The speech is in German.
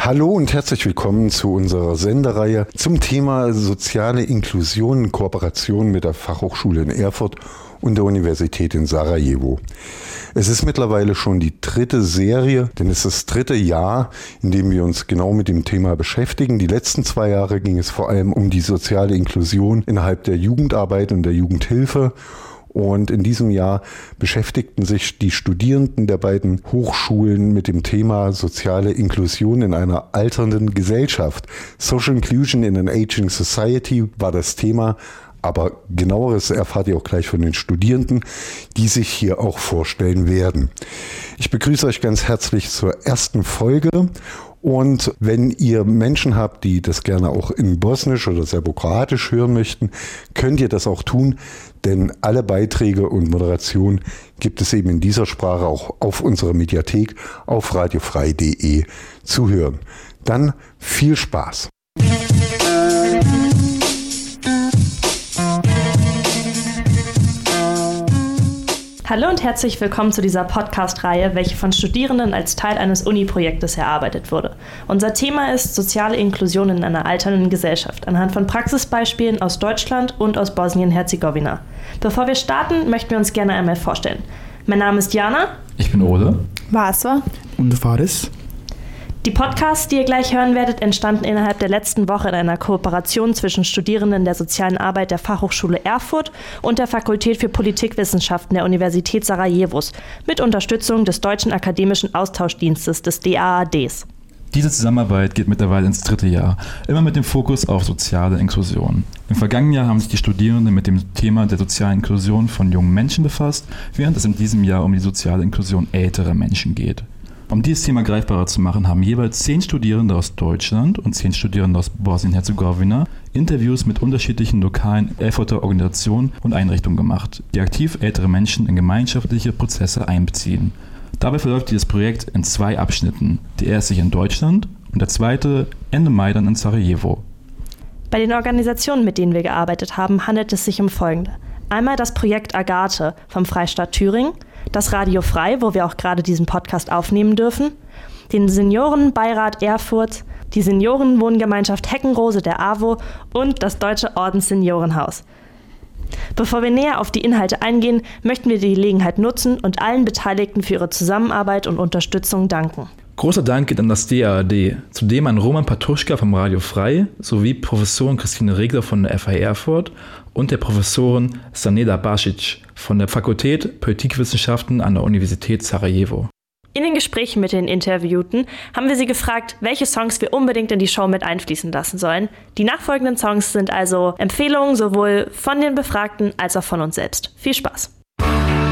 Hallo und herzlich willkommen zu unserer Sendereihe zum Thema soziale Inklusion in Kooperation mit der Fachhochschule in Erfurt und der Universität in Sarajevo. Es ist mittlerweile schon die 3. Serie, denn es ist das 3. Jahr, in dem wir uns genau mit dem Thema beschäftigen. Die letzten 2 Jahre ging es vor allem um die soziale Inklusion innerhalb der Jugendarbeit und der Jugendhilfe. Und in diesem Jahr beschäftigten sich die Studierenden der beiden Hochschulen mit dem Thema soziale Inklusion in einer alternden Gesellschaft. Social Inclusion in an Aging Society war das Thema, aber genaueres erfahrt ihr auch gleich von den Studierenden, die sich hier auch vorstellen werden. Ich begrüße euch ganz herzlich zur ersten Folge. Und wenn ihr Menschen habt, die das gerne auch in Bosnisch oder Serbokroatisch hören möchten, könnt ihr das auch tun, denn alle Beiträge und Moderation gibt es eben in dieser Sprache auch auf unserer Mediathek auf radiofrei.de zu hören. Dann viel Spaß! Hallo und herzlich willkommen zu dieser Podcast-Reihe, welche von Studierenden als Teil eines Uni-Projektes erarbeitet wurde. Unser Thema ist soziale Inklusion in einer alternden Gesellschaft, anhand von Praxisbeispielen aus Deutschland und aus Bosnien-Herzegowina. Bevor wir starten, möchten wir uns gerne einmal vorstellen. Mein Name ist Jana. Ich bin Ole. Vaswa. Und Faris. Die Podcasts, die ihr gleich hören werdet, entstanden innerhalb der letzten Woche in einer Kooperation zwischen Studierenden der sozialen Arbeit der Fachhochschule Erfurt und der Fakultät für Politikwissenschaften der Universität Sarajevos mit Unterstützung des Deutschen Akademischen Austauschdienstes des DAADs. Diese Zusammenarbeit geht mittlerweile ins 3. Jahr, immer mit dem Fokus auf soziale Inklusion. Im vergangenen Jahr haben sich die Studierenden mit dem Thema der sozialen Inklusion von jungen Menschen befasst, während es in diesem Jahr um die soziale Inklusion älterer Menschen geht. Um dieses Thema greifbarer zu machen, haben jeweils 10 Studierende aus Deutschland und 10 Studierende aus Bosnien-Herzegowina Interviews mit unterschiedlichen lokalen Erfurter Organisationen und Einrichtungen gemacht, die aktiv ältere Menschen in gemeinschaftliche Prozesse einbeziehen. Dabei verläuft dieses Projekt in 2 Abschnitten. Der erste hier in Deutschland und der zweite Ende Mai dann in Sarajevo. Bei den Organisationen, mit denen wir gearbeitet haben, handelt es sich um Folgende. Einmal das Projekt Agathe vom Freistaat Thüringen, das Radio Frei, wo wir auch gerade diesen Podcast aufnehmen dürfen, den Seniorenbeirat Erfurt, die Seniorenwohngemeinschaft Heckenrose der AWO und das Deutsche Ordensseniorenhaus. Bevor wir näher auf die Inhalte eingehen, möchten wir die Gelegenheit nutzen und allen Beteiligten für ihre Zusammenarbeit und Unterstützung danken. Großer Dank geht an das DAAD, zudem an Roman Patuschka vom Radio Frei sowie Professorin Christine Regler von der FH Erfurt und der Professorin Saneda Basic von der Fakultät Politikwissenschaften an der Universität Sarajevo. In den Gesprächen mit den Interviewten haben wir sie gefragt, welche Songs wir unbedingt in die Show mit einfließen lassen sollen. Die nachfolgenden Songs sind also Empfehlungen sowohl von den Befragten als auch von uns selbst. Viel Spaß!